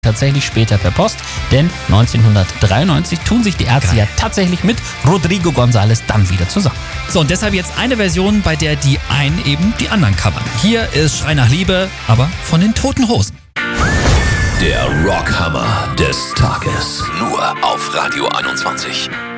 tatsächlich später per Post, denn 1993 tun sich die Ärzte ja tatsächlich mit Rodrigo González dann wieder zusammen. So, und deshalb jetzt eine Version, bei der die einen eben die anderen covern. Hier ist Schrei nach Liebe, aber von den Toten Hosen. Der Rockhammer des Tages. Nur auf Radio 21.